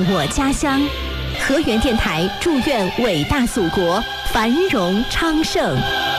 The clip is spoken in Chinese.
我家乡。河源电台祝愿伟大祖国繁荣昌盛。